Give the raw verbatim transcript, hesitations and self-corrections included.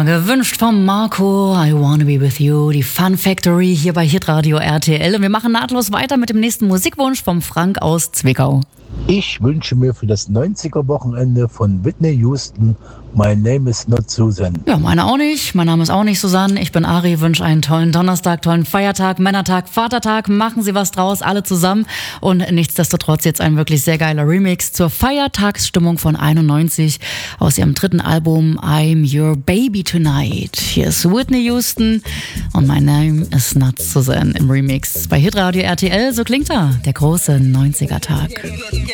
Gewünscht vom Marco, I Wanna Be With You, die Fun Factory hier bei Hitradio R T L. Und wir machen nahtlos weiter mit dem nächsten Musikwunsch vom Frank aus Zwickau. Ich wünsche mir für das neunziger-Wochenende von Whitney Houston My Name is Not Susan. Ja, meine auch nicht. Mein Name ist auch nicht Susanne. Ich bin Ari, wünsche einen tollen Donnerstag, tollen Feiertag, Männertag, Vatertag. Machen Sie was draus, alle zusammen. Und nichtsdestotrotz jetzt ein wirklich sehr geiler Remix zur Feiertagsstimmung von einundneunzig aus ihrem dritten Album I'm Your Baby Tonight. Hier ist Whitney Houston und My Name is Not Susan im Remix bei Hitradio R T L. So klingt er, der große neunziger-Tag.